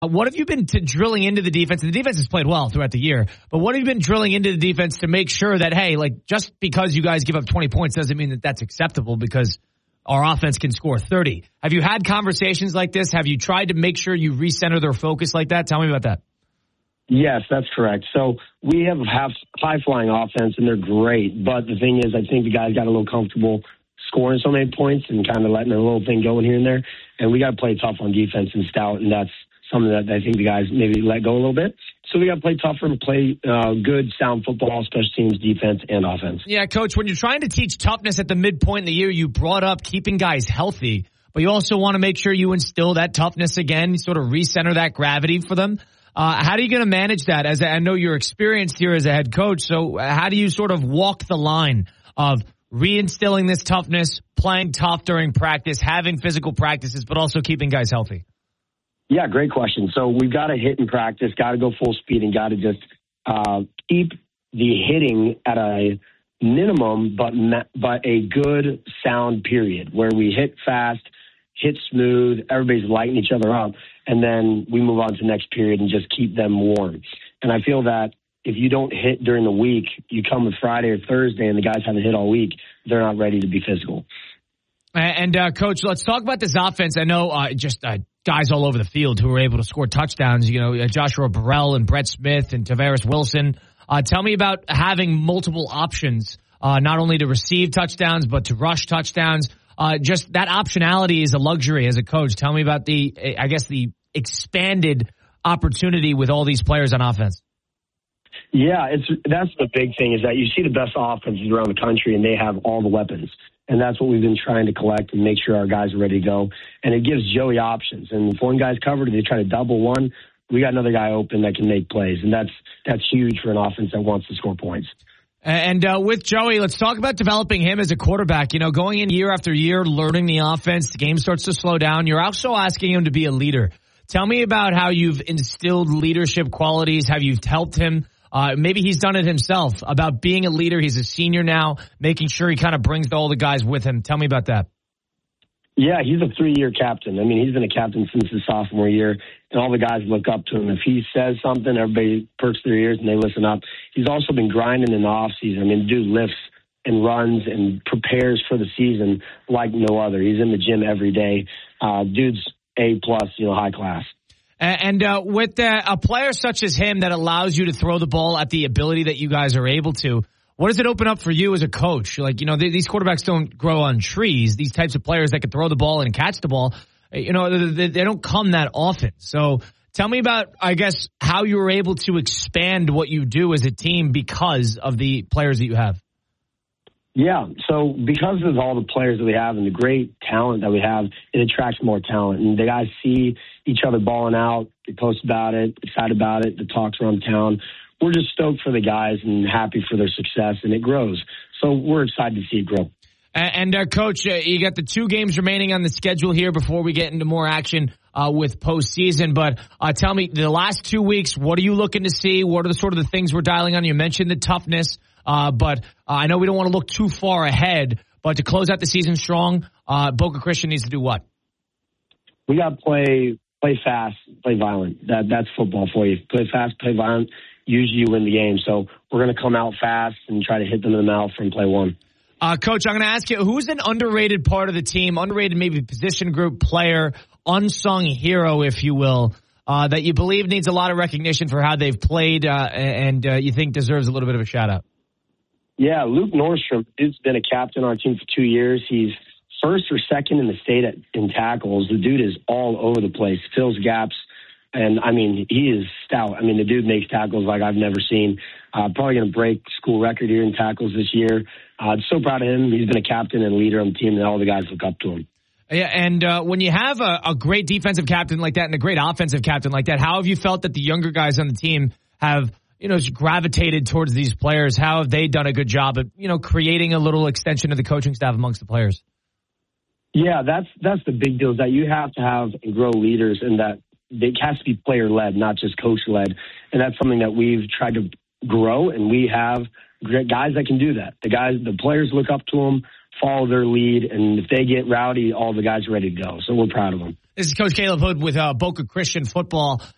What have you been drilling into the defense? The defense has played well throughout the year, but what have you been drilling into the defense to make sure that, hey, like just because you guys give up 20 points doesn't mean that that's acceptable because our offense can score 30. Have you had conversations like this? Have you tried to make sure you recenter their focus like that? Tell me about that. Yes, that's correct. So we have high-flying offense, and they're great. But the thing is, I think the guys got a little comfortable scoring so many points and kind of letting their little thing go in here and there. And we got to play tough on defense and stout, and that's something that I think the guys maybe let go a little bit. So we got to play tougher and play good, sound football, special teams, defense, and offense. Yeah, Coach, when you're trying to teach toughness at the midpoint in the year, you brought up keeping guys healthy, but you also want to make sure you instill that toughness again, sort of recenter that gravity for them. How are you going to manage that? As I know you're experienced here as a head coach, so how do you sort of walk the line of reinstilling this toughness, playing tough during practice, having physical practices, but also keeping guys healthy? Yeah, great question. So we've got to hit in practice, got to go full speed, and got to just keep the hitting at a minimum, but a good sound period where we hit fast, hit smooth, everybody's lighting each other up, and then we move on to the next period and just keep them warm. And I feel that if you don't hit during the week, you come with Friday or Thursday and the guys haven't hit all week, they're not ready to be physical. And Coach, let's talk about this offense. I know guys all over the field who were able to score touchdowns, Joshua Burrell and Brett Smith and Tavares Wilson. Tell me about having multiple options, not only to receive touchdowns, but to rush touchdowns. Just that optionality is a luxury as a coach. Tell me about the expanded opportunity with all these players on offense. Yeah, that's the big thing is that you see the best offenses around the country and they have all the weapons. And that's what we've been trying to collect and make sure our guys are ready to go. And it gives Joey options. And if one guy's covered and they try to double one, we got another guy open that can make plays. And that's huge for an offense that wants to score points. And with Joey, let's talk about developing him as a quarterback. Going in year after year, learning the offense, the game starts to slow down. You're also asking him to be a leader. Tell me about how you've instilled leadership qualities, how you've helped him. Maybe he's done it himself, about being a leader. He's a senior now, making sure he kind of brings all the guys with him. Tell me about that. Yeah, he's a 3-year captain. I mean, he's been a captain since his sophomore year, and all the guys look up to him. If he says something, everybody perks their ears and they listen up. He's also been grinding in the offseason. I mean, dude lifts and runs and prepares for the season like no other. He's in the gym every day. Dude's A+, high class. And with a player such as him that allows you to throw the ball at the ability that you guys are able to, what does it open up for you as a coach? These quarterbacks don't grow on trees. These types of players that can throw the ball and catch the ball, they don't come that often. So tell me about, I guess, how you were able to expand what you do as a team because of the players that you have. Yeah, so because of all the players that we have and the great talent that we have, it attracts more talent. And the guys see each other balling out, they post about it, excited about it, the talks around town. We're just stoked for the guys and happy for their success, and it grows. So we're excited to see it grow. And Coach, you got the 2 games remaining on the schedule here before we get into more action with postseason. But tell me, the last 2 weeks, what are you looking to see? What are the sort of the things we're dialing on? You mentioned the toughness. But I know we don't want to look too far ahead, but to close out the season strong, Boca Christian needs to do what? We got to play fast, play violent. That's football for you. Play fast, play violent. Usually you win the game. So we're going to come out fast and try to hit them in the mouth from play one. Coach, I'm going to ask you, who's an underrated part of the team, underrated maybe position group player, unsung hero, if you will, that you believe needs a lot of recognition for how they've played and you think deserves a little bit of a shout-out? Yeah, Luke Nordstrom has been a captain on our team for 2 years. He's first or second in the state in tackles. The dude is all over the place, fills gaps, and, he is stout. The dude makes tackles like I've never seen. Probably going to break school record here in tackles this year. So proud of him. He's been a captain and leader on the team, and all the guys look up to him. Yeah, and when you have a great defensive captain like that and a great offensive captain like that, how have you felt that the younger guys on the team have gravitated towards these players? How have they done a good job at, creating a little extension of the coaching staff amongst the players? Yeah, that's the big deal, is that you have to have and grow leaders, and that it has to be player-led, not just coach-led. And that's something that we've tried to grow, and we have great guys that can do that. The players look up to them, follow their lead, and if they get rowdy, all the guys are ready to go. So we're proud of them. This is Coach Caleb Hood with Boca Christian football.